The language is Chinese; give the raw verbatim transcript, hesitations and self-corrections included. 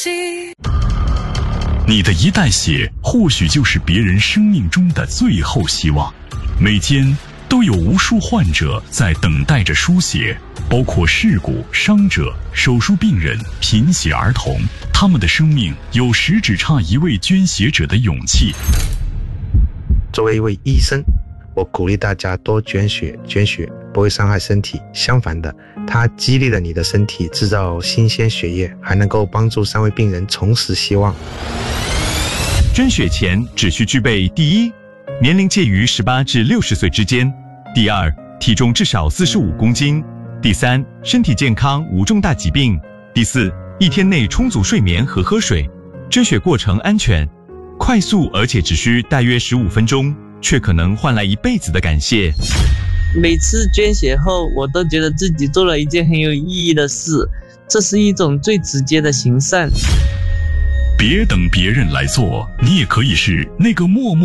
你的一袋血或许就是别人生命中的最后希望。每天都有无数患者在等待着输血，包括事故伤者、手术病人、贫血儿童，他们的生命有时只差一位捐血者的勇气。 作为一位医生，我鼓励大家多捐血，捐血不会伤害身体，相反的，它激励了你的身体制造新鲜血液，还能够帮助三位病人重拾希望。 捐血前只需具备：第一，年龄介于十八至六十岁之间；第二，体重至少四十五公斤；第三，身体健康无重大疾病；第四，一天内充足睡眠和喝水。捐血过程安全、快速，而且只需大约十五分钟，却可能换来一辈子的感谢。 每次捐血后，我都觉得自己做了一件很有意义的事，这是一种最直接的行善。 别等别人来做，你也可以是那个默默